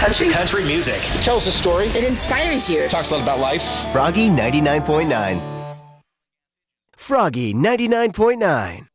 country. Country music. Tells a story. It inspires you. Talks a lot about life. Froggy 99.9. Froggy 99.9.